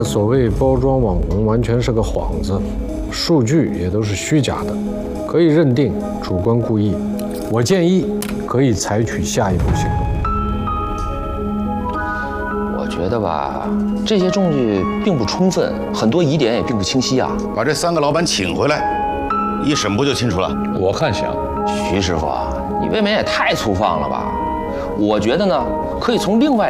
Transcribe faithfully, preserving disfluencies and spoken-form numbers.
所谓包装网红完全是个幌子，数据也都是虚假的，可以认定主观故意。我建议可以采取下一步行动。 我觉得吧，这些证据并不充分，很多疑点也并不清晰啊。 把这三个老板请回来，一审不就清楚了？ 我看行。 徐师傅啊，你未免也太粗放了吧？我觉得呢，可以从另外